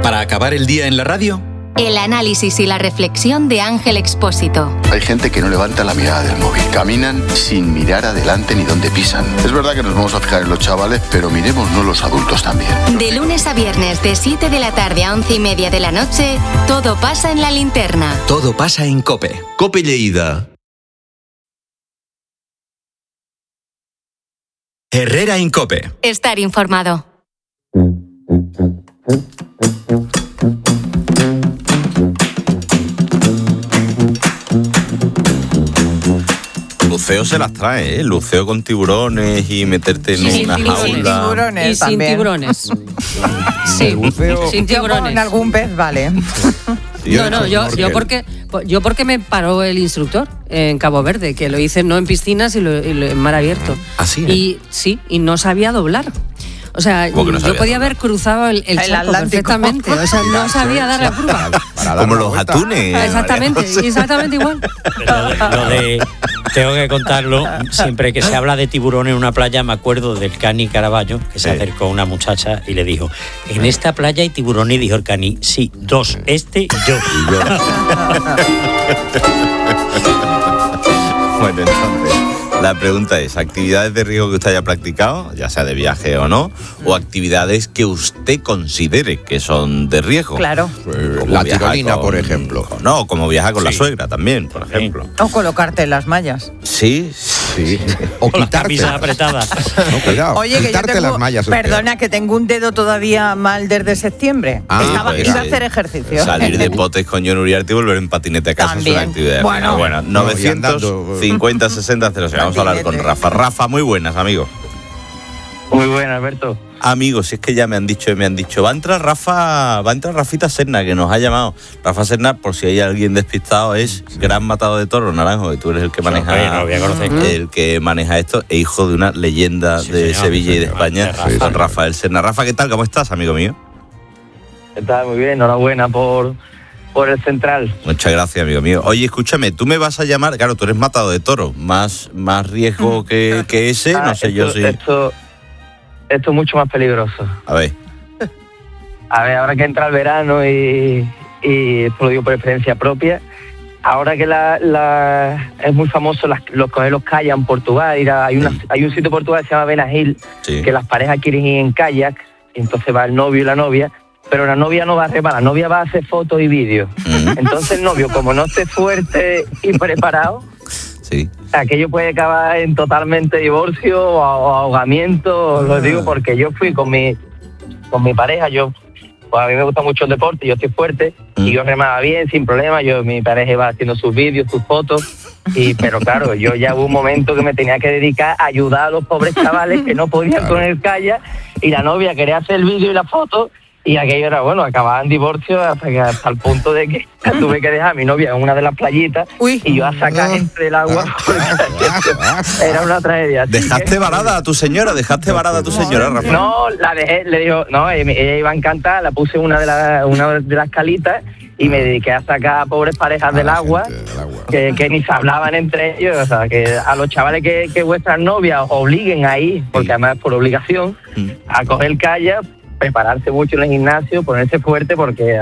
Para acabar el día en la radio, el análisis y la reflexión de Ángel Expósito. Hay gente que no levanta la mirada del móvil. Caminan sin mirar adelante ni dónde pisan. Es verdad que nos vamos a fijar en los chavales, pero miremosnos los adultos también. De lunes a viernes, de 7 de la tarde a 11:30 de la noche, todo pasa en La Linterna. todo pasa en COPE. COPE Lleida. Herrera en COPE. Estar informado. Luceo se las trae, ¿eh? Luceo con tiburones y meterte en una jaula. Tiburones Y sin también. tiburones. Sí, sin Yo con tiburones. algún pez, vale. Yo porque me paró el instructor en Cabo Verde, que lo hice no en piscinas y en mar abierto. ¿Ah, sí? Y no sabía doblar. O sea, ¿Cómo que no yo sabía podía doblar? haber cruzado el charco Atlántico. perfectamente. O sea, no sabía dar la curva. Como los atunes. Exactamente igual. Lo de tengo que contarlo, siempre que se habla de tiburón en una playa me acuerdo del Cani Caraballo, que se acercó a una muchacha y le dijo, en esta playa hay tiburón, y dijo el Cani, sí, 2, este y yo. Bueno, entonces, la pregunta es, ¿actividades de riesgo que usted haya practicado, ya sea de viaje o no, o actividades que usted considere que son de riesgo? Claro. Como La viajar tirolina, por ejemplo. No, como viajar con la suegra también, por ejemplo. O colocarte las mallas. Sí. O Con las quitarte. camisas apretadas. No, cuidado. Oye, que yo quitarte tengo, las mallas. perdona, que tengo un dedo todavía mal desde septiembre. Pues, Iba a hacer ejercicio. Salir de potes con John Uriarte y volver en patinete a casa También. es una actividad. Bueno. Bueno, No, y andando. 950 60 0. Vamos a hablar con Rafa. Rafa, muy buenas, amigo. Muy buena, Alberto. Amigo, si es que ya me han dicho, va a entrar Rafita Serna, que nos ha llamado. Rafa Serna, por si hay alguien despistado, es gran matador de toros, Naranjo, que tú eres el que maneja, no lo voy a conocer. el que maneja esto, e hijo de una leyenda Sí, de señor, Sevilla y de señor, España, de Rafa. don Rafael Serna. Rafa, ¿qué tal? ¿Cómo estás, amigo mío? Está muy bien, enhorabuena por el central. Muchas gracias, amigo mío. Oye, escúchame, tú me vas a llamar, claro, tú eres matador de toros, más riesgo que ese, no sé yo si... Esto es mucho más peligroso. A ver. Ahora que entra el verano y esto lo digo por experiencia propia, ahora que es muy famoso coger los kayaks en Portugal, hay un sitio en Portugal que se llama Benagil, Sí. que las parejas quieren ir en kayak, y entonces va el novio y la novia, pero la novia no va a remar, la novia va a hacer fotos y vídeos. Entonces el novio, como no esté fuerte y preparado, Sí. aquello puede acabar en totalmente divorcio o ahogamiento, lo digo porque yo fui con mi pareja, pues a mí me gusta mucho el deporte, yo estoy fuerte y yo remaba bien, sin problema, mi pareja iba haciendo sus vídeos, sus fotos, pero claro, yo ya hubo un momento que me tenía que dedicar a ayudar a los pobres chavales que no podían con el kayak, y la novia quería hacer el vídeo y la foto, y aquello era, acababa en divorcio hasta el punto de que tuve que dejar a mi novia en una de las playitas y yo a sacar gente del agua, porque era una tragedia. Así ¿Dejaste que- varada a tu señora? Rafa? No, la dejé, le dijo, no, ella iba encantada, la puse en una de las calitas y me dediqué a sacar a pobres parejas del agua, que ni se hablaban entre ellos, o sea, que a los chavales que vuestras novias os obliguen a ir, porque además es por obligación, a coger kayak, prepararse mucho en el gimnasio, ponerse fuerte, porque